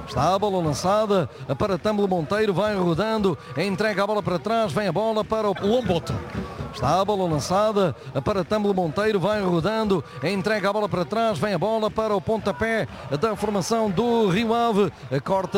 Está a bola lançada para Tâmbulo Monteiro, vai rodando, entrega a bola para trás, vem a bola para o Lomboto. Está a bola lançada para Tâmbulo Monteiro, vai rodando, entrega a bola para trás, vem a bola para o pontapé da formação do Rio Ave, corta